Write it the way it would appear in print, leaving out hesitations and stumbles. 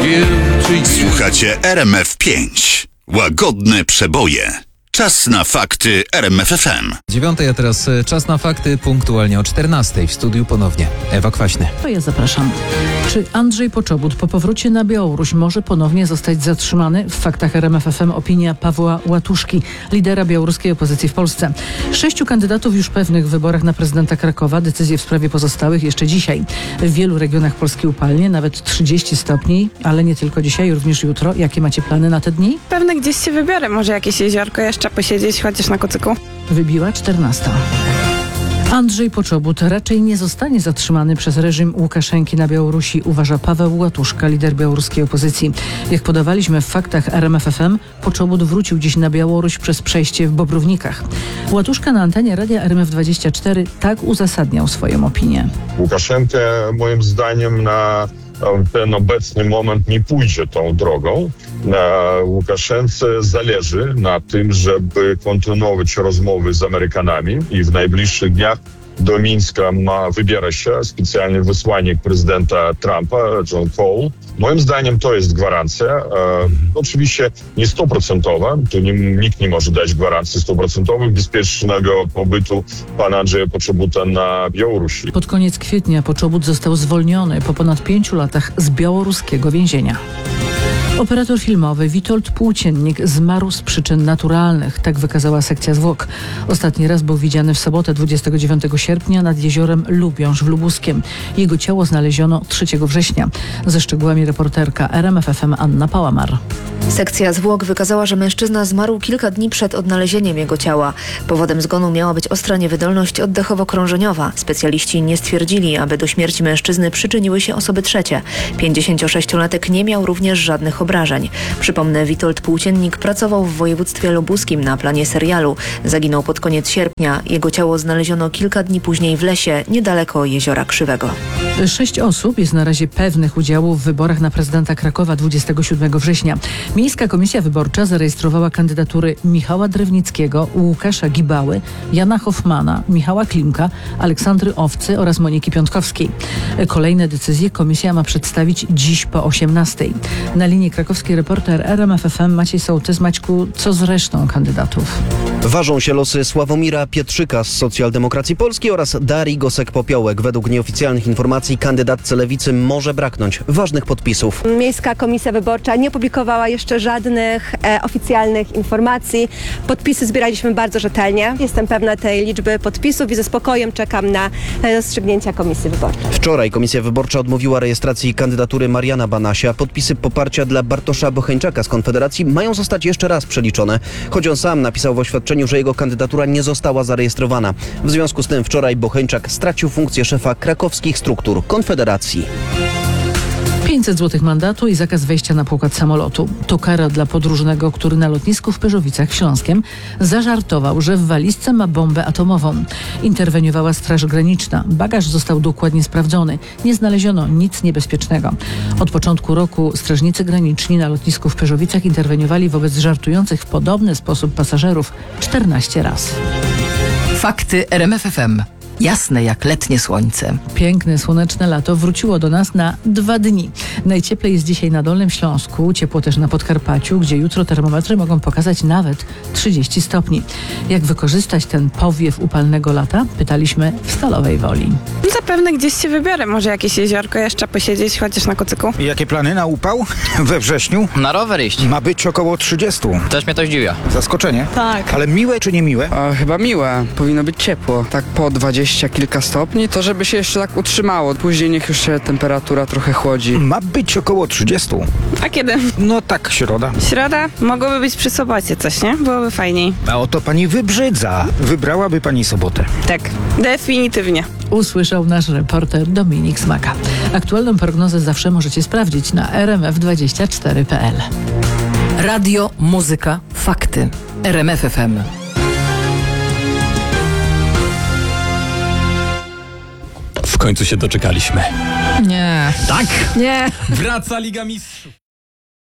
Słuchacie RMF5. Łagodne przeboje. Czas na fakty RMF FM. 9, a teraz czas na fakty punktualnie o 14. W studiu ponownie Ewa Kwaśny. To ja zapraszam. Czy Andrzej Poczobut po powrocie na Białoruś może ponownie zostać zatrzymany? W faktach RMF FM opinia Pawła Łatuszki, lidera białoruskiej opozycji w Polsce. 6 kandydatów już pewnych w wyborach na prezydenta Krakowa. Decyzje w sprawie pozostałych jeszcze dzisiaj. W wielu regionach Polski upalnie, nawet 30 stopni, ale nie tylko dzisiaj, również jutro. Jakie macie plany na te dni? Pewnie gdzieś się wybiorę, może jakieś jeziorko jeszcze posiedzieć, chociaż na kucyku. Wybiła 14. Andrzej Poczobut raczej nie zostanie zatrzymany przez reżim Łukaszenki na Białorusi, uważa Paweł Łatuszka, lider białoruskiej opozycji. Jak podawaliśmy w faktach RMF FM, Poczobut wrócił dziś na Białoruś przez przejście w Bobrownikach. Łatuszka na antenie Radia RMF24 tak uzasadniał swoją opinię. Łukaszenka moim zdaniem na ten obecny moment nie pójdzie tą drogą. Łukaszence zależy na tym, żeby kontynuować rozmowy z Amerykanami i w najbliższych dniach do Mińska wybiera się specjalny wysłannik prezydenta Trumpa, John Cole. Moim zdaniem to jest gwarancja. Oczywiście nie 100%, to nikt nie może dać gwarancji 100% bezpiecznego pobytu pana Andrzeja Poczobuta na Białorusi. Pod koniec kwietnia Poczobut został zwolniony po ponad 5 latach z białoruskiego więzienia. Operator filmowy Witold Płóciennik zmarł z przyczyn naturalnych, tak wykazała sekcja zwłok. Ostatni raz był widziany w sobotę 29 sierpnia nad jeziorem Lubiąż w Lubuskiem. Jego ciało znaleziono 3 września. Ze szczegółami reporterka RMF FM Anna Pałamar. Sekcja zwłok wykazała, że mężczyzna zmarł kilka dni przed odnalezieniem jego ciała. Powodem zgonu miała być ostra niewydolność oddechowo-krążeniowa. Specjaliści nie stwierdzili, aby do śmierci mężczyzny przyczyniły się osoby trzecie. 56-latek nie miał również żadnych obrażeń. Przypomnę, Witold Płóciennik pracował w województwie lubuskim na planie serialu. Zaginął pod koniec sierpnia. Jego ciało znaleziono kilka dni później w lesie, niedaleko Jeziora Krzywego. 6 osób jest na razie pewnych udziału w wyborach na prezydenta Krakowa 27 września. Miejska Komisja Wyborcza zarejestrowała kandydatury Michała Drewnickiego, Łukasza Gibały, Jana Hoffmana, Michała Klimka, Aleksandry Owcy oraz Moniki Piątkowskiej. Kolejne decyzje komisja ma przedstawić dziś po 18. Na linii krakowskiej reporter RMF FM Maciej Sołtys. Maćku, co z resztą kandydatów? Ważą się losy Sławomira Pietrzyka z Socjaldemokracji Polskiej oraz Darii Gosek-Popiołek. Według nieoficjalnych informacji kandydatce Lewicy może braknąć ważnych podpisów. Miejska Komisja Wyborcza nie publikowała jeszcze żadnych oficjalnych informacji. Podpisy zbieraliśmy bardzo rzetelnie. Jestem pewna tej liczby podpisów i ze spokojem czekam na rozstrzygnięcia Komisji Wyborczej. Wczoraj Komisja Wyborcza odmówiła rejestracji kandydatury Mariana Banasia. Podpisy poparcia dla Bartosza Bocheńczaka z Konfederacji mają zostać jeszcze raz przeliczone, choć on sam napisał w oświadczeniu, że jego kandydatura nie została zarejestrowana. W związku z tym wczoraj Bocheńczak stracił funkcję szefa krakowskich struktur Konfederacji. 500 zł mandatu i zakaz wejścia na pokład samolotu. To kara dla podróżnego, który na lotnisku w Pyrzowicach Śląskiem zażartował, że w walizce ma bombę atomową. Interweniowała Straż Graniczna. Bagaż został dokładnie sprawdzony. Nie znaleziono nic niebezpiecznego. Od początku roku strażnicy graniczni na lotnisku w Pyrzowicach interweniowali wobec żartujących w podobny sposób pasażerów 14 razy. Fakty RMF FM. Jasne jak letnie słońce. Piękne, słoneczne lato wróciło do nas na 2 dni. Najcieplej jest dzisiaj na Dolnym Śląsku, ciepło też na Podkarpaciu, gdzie jutro termometry mogą pokazać nawet 30 stopni. Jak wykorzystać ten powiew upalnego lata? Pytaliśmy w Stalowej Woli. Zapewne gdzieś się wybiorę, może jakieś jeziorko jeszcze posiedzieć, chociaż na kucyku. Jakie plany na upał we wrześniu? Na rower iść. Ma być około 30. Też mnie to zdziwia. Zaskoczenie? Tak. Ale miłe czy niemiłe? Chyba miłe. Powinno być ciepło. Tak po 20 kilka stopni, to żeby się jeszcze tak utrzymało. Później niech już się temperatura trochę chłodzi. Ma być około 30. A kiedy? No tak, środa. Środa? Mogłoby być przy sobocie coś, nie? Byłoby fajniej. A oto pani wybrzydza. Wybrałaby pani sobotę. Tak, definitywnie. Usłyszał nasz reporter Dominik Smaka. Aktualną prognozę zawsze możecie sprawdzić na rmf24.pl. Radio, muzyka, fakty. RMF FM. W końcu się doczekaliśmy. Nie. Tak! Nie. Wraca Liga Mistrzów.